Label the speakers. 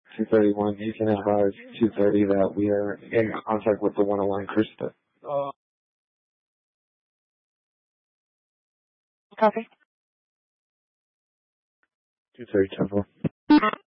Speaker 1: 231. You can advise 230 that we are in contact with the 101 Krista.
Speaker 2: Copy.
Speaker 1: 230 Temple.